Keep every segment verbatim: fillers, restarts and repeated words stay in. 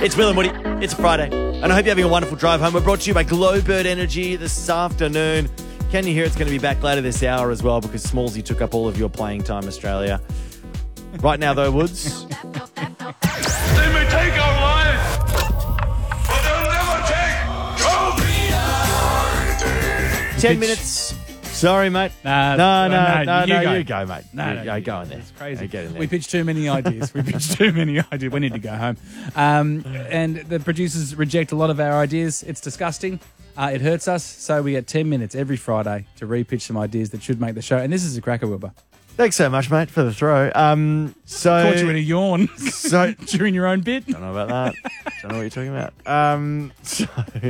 It's Will and Woody. It's a Friday. And I hope you're having a wonderful drive home. We're brought to you by Glowbird Energy this afternoon. Can you hear it's going to be back later this hour as well because Smallsy took up all of your playing time, Australia. Right now, though, Woods. They may take our lives, but they'll never take your Ten minutes. Sorry, mate. Nah, no, no, no, no, you no, go. you go, mate. No, you, no, go, you go in there. It's crazy. Yeah, get in there. We pitched too many ideas. We pitched too many ideas. We need to go home. Um, and the producers reject a lot of our ideas. It's disgusting. Uh, it hurts us. So we get ten minutes every Friday to re-pitch some ideas that should make the show. And this is a cracker, Wilbur. Thanks so much, mate, for the throw. Um, so Caught you in a yawn so during your own bit. Don't know about that. Don't know what you're talking about. Um, so,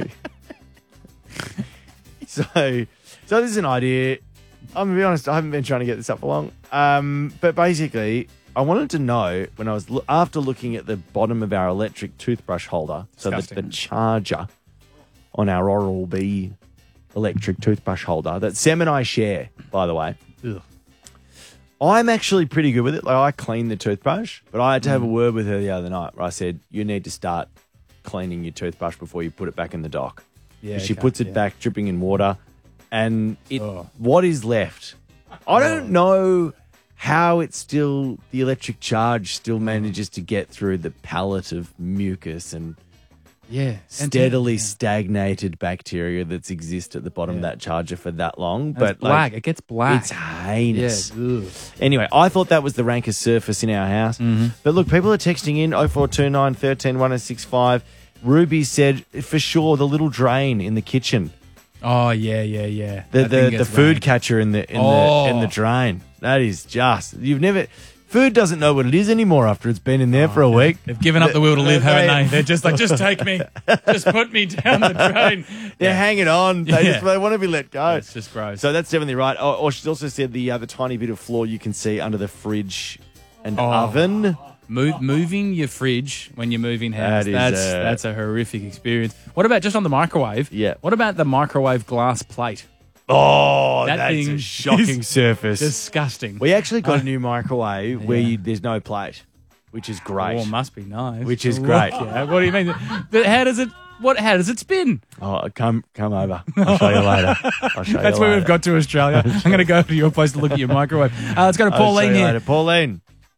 so, so this is an idea. I'm gonna be honest. I haven't been trying to get this up for long. Um, but basically, I wanted to know when I was lo- after looking at the bottom of our electric toothbrush holder, so the, Disgusting. the charger on our Oral-B electric toothbrush holder that Sam and I share, by the way. Ugh. I'm actually pretty good with it. Like I clean the toothbrush, but I had to have a word with her the other night where I said, you need to start cleaning your toothbrush before you put it back in the dock. Yeah, she okay, puts it yeah. back dripping in water and it Oh. what is left? I don't know how it still, the electric charge still manages to get through the pallet of mucus and Yeah. steadily yeah. stagnated bacteria that's exist at the bottom of Yeah. that charger for that long. It's But black. like, it gets black. it's heinous. Yeah. Ugh. Anyway, I thought that was the rankest surface in our house. Mm-hmm. But look, people are texting in oh four two nine, one three, one oh six five. Ruby said, for sure, the little drain in the kitchen. Oh, yeah, yeah, yeah. The That thing the, the gets food ranked. catcher in the in Oh. the in the drain. That is just you've never food doesn't know what it is anymore after it's been in there for a week. They've given up the will to live, haven't They- they? They're just like, just take me. Just put me down the drain. They're Yeah. hanging on. They Yeah. just they want to be let go. It's just gross. So that's definitely right. Or, or she's also said the uh, the tiny bit of floor you can see under the fridge and Oh. oven. Move, moving your fridge when you're moving house, That is, that's uh, that's a horrific experience. What about just on the microwave? Yeah. What about the microwave glass plate? Oh, That that's thing a shocking is surface. Disgusting. We actually got a new microwave where Yeah. you, there's no plate, which is great. Oh, must be nice. Which is great. Yeah. What do you mean? But how does it? What? How does it spin? Oh, come come over. I'll show you later. I'll show That's you where later. we've got to, Australia. I'm going to go to your place to look at your microwave. Uh, let's go to I'll show Pauline you here. later. Pauline,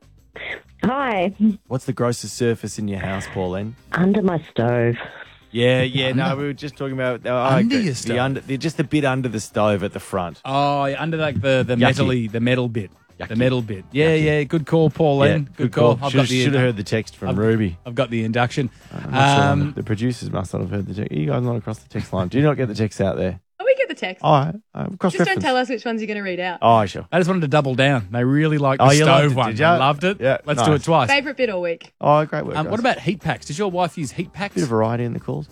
Hi, what's the grossest surface in your house, Pauline? under my stove. Yeah, yeah. No, we were just talking about oh, I Under agree. your The stove? under, the, just a bit under the stove at the front. Oh, yeah, under like the the Yucky. metally, the metal bit, the Yucky. metal bit. Yeah, Yucky. yeah. Good call, Pauline. Yeah, good, call. I've Should, got the should have heard the text from I've- Ruby. I've got the induction. I'm not sure. Um, The producers must not have heard the text. You guys not across the text line. Do you not get the text out there? Oh, we get the text. Oh, I, I, cross Just don't tell us which ones you're going to read out. Oh, sure. I just wanted to double down. They really liked the Oh, you loved stove it, one. did They ya? loved it. Yeah, Let's do nice. it twice. Favourite bit all week. Oh, great work. Um, guys. what about heat packs? Does your wife use heat packs? Bit of variety in the calls.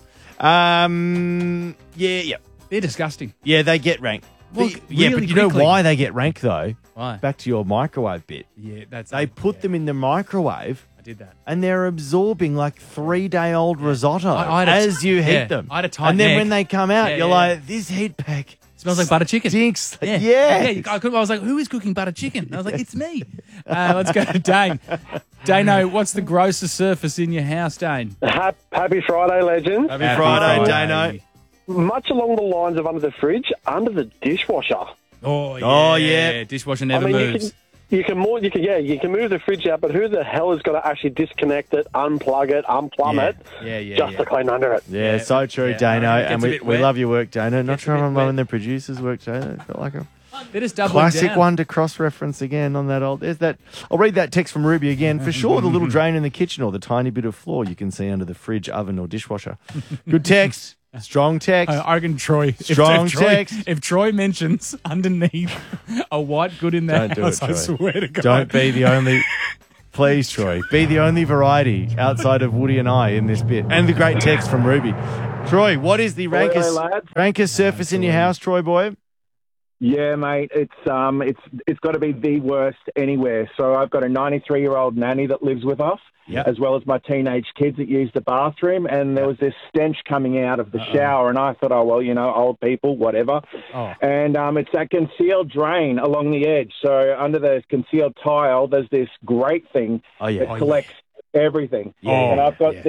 Um, yeah, yeah. They're disgusting. Yeah, they get ranked. Well, The- yeah, really but you know quickly. why they get ranked, though? Why? Back to your microwave bit. Yeah, that's. They put yeah, them in the microwave I did that. and they're absorbing like three-day-old risotto I- I had a as t- you heat yeah, them. I had a tight And then neck. when they come out, Yeah, you're yeah. like, this heat pack Smells like butter chicken. stinks. Yeah, Yeah. yeah. you- I, could, I was like, "Who is cooking butter chicken?" And I was like, "It's me." Uh, let's go to Dane. Dano, what's the grossest surface in your house, Dane? Hap- Happy Friday, legends. Happy Friday, Dano. Much along the lines of under the fridge, under the dishwasher. Oh yeah, Oh, yeah. Dishwasher never I mean, moves. you can, you can more, you can, yeah, you can move the fridge out, but who the hell is going to actually disconnect it, unplug it, unplumb Yeah. it, Yeah, yeah, just yeah. to clean under it? Yeah, Yeah, so true, yeah. Dano. It gets And a we, bit we wet. love your work, Dano. Not Gets a sure bit I'm loving wet. the producers' work, Dano. I felt like a They're just doubling classic down. one to cross-reference again on that old. There's that. I'll read that text from Ruby again. For sure, the little drain in the kitchen or the tiny bit of floor you can see under the fridge, oven, or dishwasher. Good text. Strong text. I I reckon Troy. if- Strong if, Troy, text. If Troy mentions underneath a white good in that Don't do house, it, I Troy. swear to God. Don't be the only. Please, Troy, be the only variety outside of Woody and I in this bit. And the great text from Ruby. Troy, what is the Hello, rankest, lads. rankest surface in your house, Troy boy? Yeah, mate, it's um, it's it's got to be the worst anywhere. So I've got a ninety-three-year-old nanny that lives with us, Yep. as well as my teenage kids that use the bathroom. And there was this stench coming out of the shower, and I thought, oh well, you know, old people, whatever. Oh. And um, it's that concealed drain along the edge. So under the concealed tile, there's this grate thing Oh, yeah. that Oh, collects everything. Yeah. And I've got Yeah. this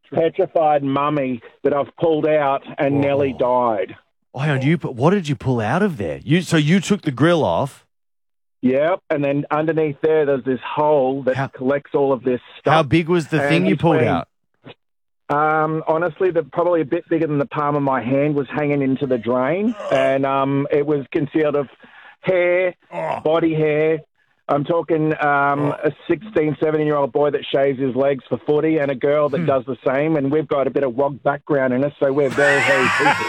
petrified mummy that I've pulled out and Whoa. nearly died. Oh, hang on, you, what did you pull out of there? You So you took the grill off. Yep, and then underneath there, there's this hole that How- collects all of this stuff. How big was the And thing you pulled between- out? Um, honestly, the, probably a bit bigger than the palm of my hand was hanging into the drain, and um, it was concealed of hair, body hair. I'm talking um, a sixteen, seventeen-year-old boy that shaves his legs for footy and a girl that does the same, and we've got a bit of wog background in us, so we're very hairy people.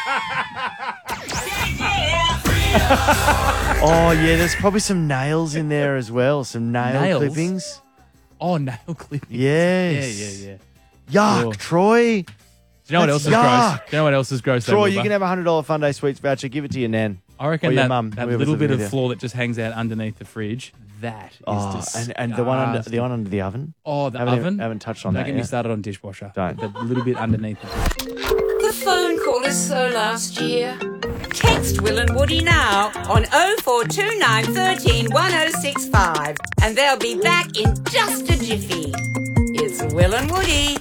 Oh, yeah, there's probably some nails in there as well. Some nail Nails? clippings. Oh, nail clippings. Yes. Yeah, yeah, yeah. Yuck, Oh. Troy. Do you know what else That's is gross? yuck. Do you know what else is gross? though, Troy, you Wilbur? can have a one hundred dollars Fun Day Sweets voucher. Give it to your nan. I or reckon your that, mum, that whoever's little bit living of with you. floor that just hangs out underneath the fridge, that is Oh, disgusting. and, and the one under the one under the oven. Oh, the haven't, oven? Haven't touched on Don't that get me yet. started on dishwasher. Don't. The little bit underneath it. The phone call is so last year. Text Will and Woody now on oh four two nine, one three, one oh six five and they'll be back in just a jiffy. It's Will and Woody.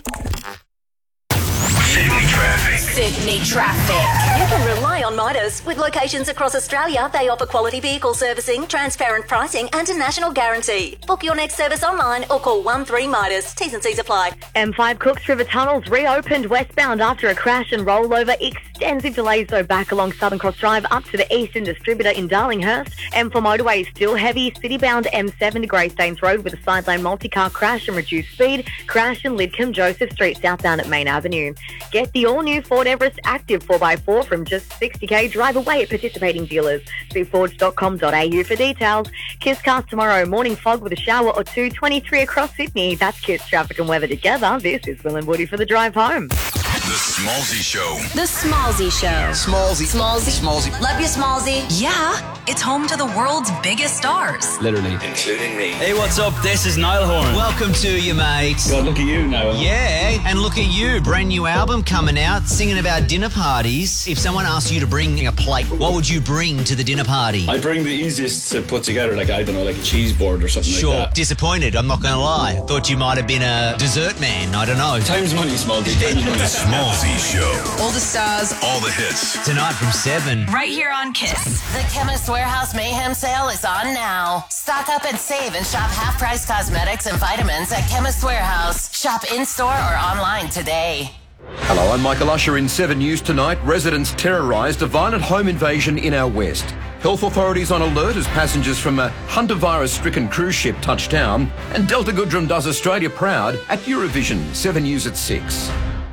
Sydney traffic. Sydney traffic. You can rely on Midas. With locations across Australia, they offer quality vehicle servicing, transparent pricing, and a national guarantee. Book your next service online or call one three Midas. T's and C's apply. M five Cooks River Tunnels reopened westbound after a crash and rollover. Extensive delays though back along Southern Cross Drive up to the Eastern Distributor in Darlinghurst. M four motorway is still heavy. Citybound M seven to Greystanes Road with a side lane multi-car crash and reduced speed. Crash in Lidcombe Joseph Street southbound at Main Avenue. Get the all-new Ford Everest Active four by four from just sixty k. Drive away at participating dealers. See fords dot com dot a u for details. Kiss Cast tomorrow. Morning fog with a shower or two. twenty-three across Sydney. That's Kiss traffic and weather together. This is Will and Woody for the drive home. The Smallsy Show. The Smallsy Show. Smallsy. Smallsy. Smallsy. Love you, Smallsy. Yeah, it's home to the world's biggest stars. Literally. Including me. Hey, what's up? This is Niall Horan. Welcome to you, mate. God, look at you, Niall. Yeah, and look at you. Brand new album coming out, singing about dinner parties. If someone asked you to bring a plate, what would you bring to the dinner party? I bring the easiest to put together, like, I don't know, like a cheese board or something Sure. like that. Disappointed, I'm not going to lie. Thought you might have been a dessert man. I don't know. Time's money, Smallsy. Time's money. The Smallsy Show. All the stars. All the hits. Tonight from seven. Right here on Kiss. The Chemist Warehouse Mayhem Sale is on now. Stock up and save and shop half-price cosmetics and vitamins at Chemist Warehouse. Shop in-store or online today. Hello, I'm Michael Usher in seven News tonight. Residents terrorised a violent home invasion in our west. Health authorities on alert as passengers from a Hunter virus-stricken cruise ship touch down. And Delta Goodrum does Australia proud at Eurovision. seven News at six.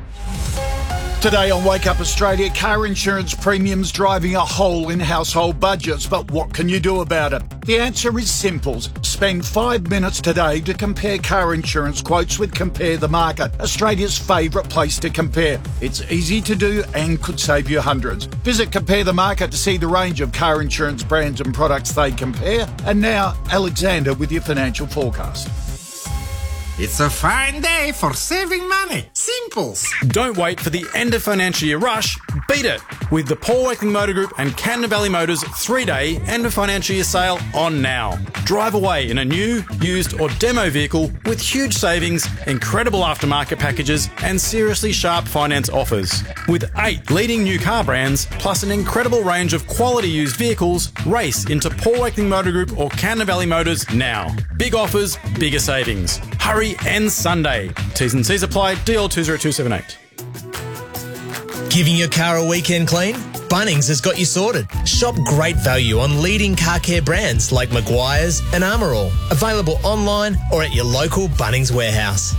Today on Wake Up Australia, car insurance premiums driving a hole in household budgets. But what can you do about it? The answer is simple. Spend five minutes today to compare car insurance quotes with Compare the Market, Australia's favourite place to compare. It's easy to do and could save you hundreds. Visit Compare the Market to see the range of car insurance brands and products they compare. And now, Alexander with your financial forecast. It's a fine day for saving money. Simples. Don't wait for the end of financial year rush. Beat it with the Paul Wakeling Motor Group and Cannon Valley Motors three-day end of financial year sale on now. Drive away in a new, used or demo vehicle with huge savings, incredible aftermarket packages and seriously sharp finance offers. With eight leading new car brands plus an incredible range of quality used vehicles, race into Paul Wakeling Motor Group or Cannon Valley Motors now. Big offers, bigger savings. Hurry and Sunday. T's and C's apply. D L two zero two seven eight. Giving your car a weekend clean? Bunnings has got you sorted. Shop great value on leading car care brands like Maguire's and Armour All. Available online or at your local Bunnings warehouse.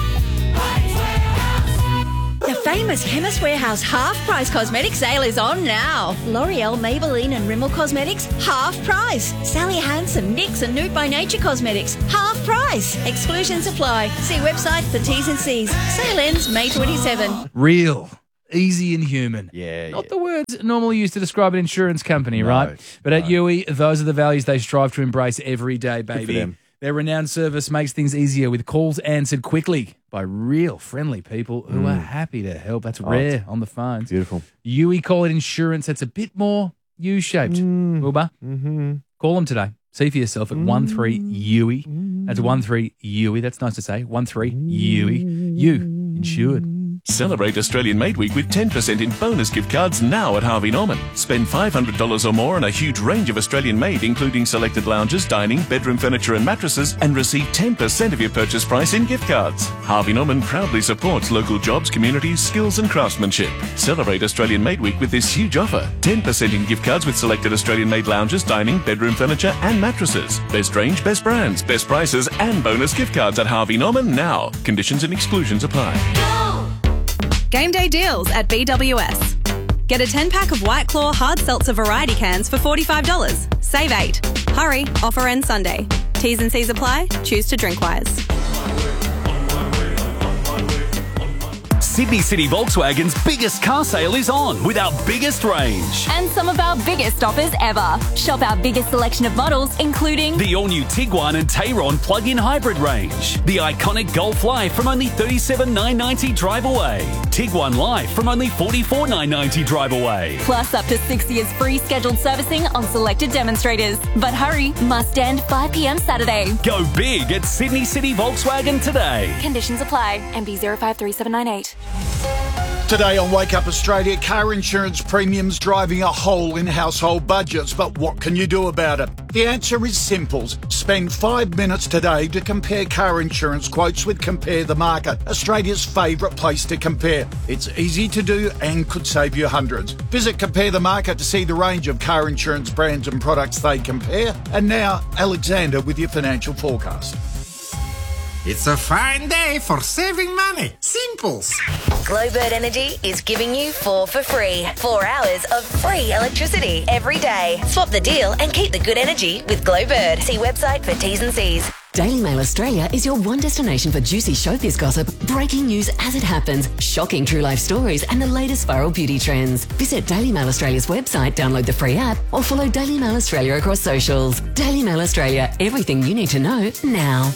The famous Chemist Warehouse half-price cosmetics sale is on now. L'Oreal, Maybelline and Rimmel Cosmetics, half price. Sally Hansen, NYX and Nude by Nature Cosmetics, half price. Exclusions apply. See website for T's and C's. Sale ends May twenty-seventh. Real, easy and human. Yeah, Not yeah. the words normally used to describe an insurance company, No, right? But at no. U I, those are the values they strive to embrace every day, for baby. them. Their renowned service makes things easier with calls answered quickly by real friendly people who Mm. are happy to help. That's Oh, rare on the phones. Beautiful. U I call it insurance that's a bit more U-shaped. Mm. Wilbur, Mm-hmm. call them today. See for yourself at one three U I. That's one three U I. That's nice to say. one three U I. You. insured. Celebrate Australian Made Week with ten percent in bonus gift cards now at Harvey Norman. Spend five hundred dollars or more on a huge range of Australian made, including selected lounges, dining, bedroom furniture and mattresses, and receive ten percent of your purchase price in gift cards. Harvey Norman proudly supports local jobs, communities, skills and craftsmanship. Celebrate Australian Made Week with this huge offer. ten percent in gift cards with selected Australian made lounges, dining, bedroom furniture and mattresses. Best range, best brands, best prices and bonus gift cards at Harvey Norman now. Conditions and exclusions apply. Game day deals at B W S. Get a ten pack of White Claw hard seltzer variety cans for forty-five dollars. Save eight. Hurry, offer ends Sunday. T's and C's apply. Choose to drink wise. Sydney City Volkswagen's biggest car sale is on with our biggest range. And some of our biggest offers ever. Shop our biggest selection of models, including the all-new Tiguan and Tayron plug-in hybrid range. The iconic Golf Life from only thirty-seven thousand nine hundred ninety dollars drive away. Tiguan Life from only forty-four thousand nine hundred ninety dollars drive away. Plus up to six years free scheduled servicing on selected demonstrators. But hurry, must end five p.m. Saturday. Go big at Sydney City Volkswagen today. Conditions apply. M B zero five three seven nine eight. Today on Wake Up Australia, car insurance premiums driving a hole in household budgets. But what can you do about it? The answer is simple. Spend five minutes today to compare car insurance quotes with Compare the Market, Australia's favourite place to compare. It's easy to do and could save you hundreds. Visit Compare the Market to see the range of car insurance brands and products they compare. And now, Alexander with your financial forecast. It's a fine day for saving money. Simples. Glowbird Energy is giving you four for free. Four hours of free electricity every day. Swap the deal and keep the good energy with Glowbird. See website for T's and C's. Daily Mail Australia is your one destination for juicy showbiz gossip, breaking news as it happens, shocking true life stories, and the latest viral beauty trends. Visit Daily Mail Australia's website, download the free app, or follow Daily Mail Australia across socials. Daily Mail Australia, everything you need to know now.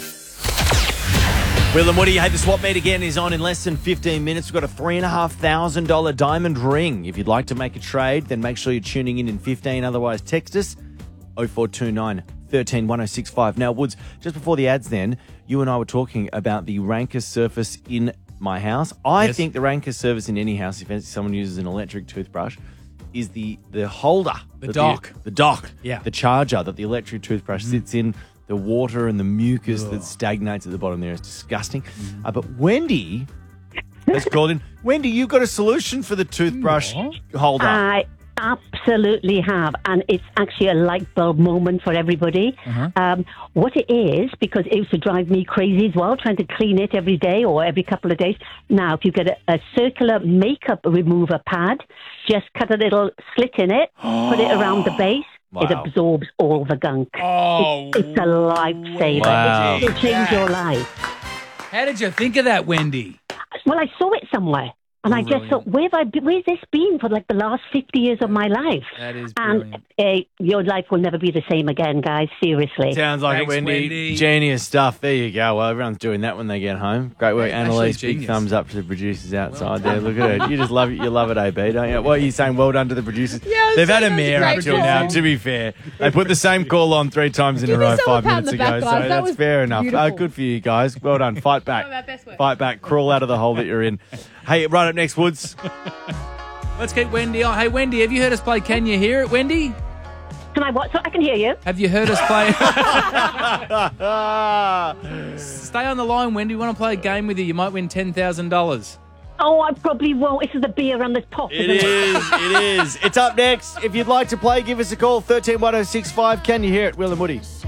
Will and Woody, hey, the swap meet again is on in less than fifteen minutes. We've got a three thousand five hundred dollars diamond ring. If you'd like to make a trade, then make sure you're tuning in in fifteen. Otherwise, text us oh four two nine, one three, one oh six five. Now, Woods, just before the ads then, you and I were talking about the rankest surface in my house. I yes. think the rankest surface in any house, if someone uses an electric toothbrush, is the, the holder. The dock. The, the dock. Yeah. The charger that the electric toothbrush mm. sits in. The water and the mucus Ugh. that stagnates at the bottom there is disgusting. Mm. Uh, but Wendy has called in. Wendy, you've got a solution for the toothbrush no. holder. I absolutely have. And it's actually a light bulb moment for everybody. Uh-huh. Um, what it is, because it used to drive me crazy as well, trying to clean it every day or every couple of days. Now, if you get a, a circular makeup remover pad, just cut a little slit in it, put it around the base. Wow. It absorbs all the gunk. Oh, it's, it's a lifesaver. Wow. It will change your life. How did you think of that, Wendy? Well, I saw it somewhere. And I just thought, where have I been, where's this been for like the last fifty years of my life? That is brilliant. And uh, your life will never be the same again, guys. Seriously. Sounds like Thanks, it, Wendy. Wendy. Genius stuff. There you go. Well, everyone's doing that when they get home. Great work, Actually, Annalise. Big genius. thumbs up to the producers outside there. Look at it. You just love it. You love it, A B, don't you? What are you saying? Well done to the producers. Yeah, They've had a that's mare great up till call. now, to be fair. They put the same call on three times in Give a row yourself a five pat on minutes the back, ago. guys. So That that's was fair enough. beautiful. Oh, good for you guys. Well done. Fight back. Some of our best work. Fight back. Crawl out of the hole that you're in. Hey, right up next, Woods. Let's keep Wendy on. Hey, Wendy, have you heard us play Can You Hear It, Wendy? Can I what? So I can hear you. Have you heard us play? Stay on the line, Wendy. We want to play a game with you. You might win ten thousand dollars. Oh, I probably won't. This is the beer on this pot. It is. It is. It's up next. If you'd like to play, give us a call. one three, one oh six five. Can you hear it? Will and Woody.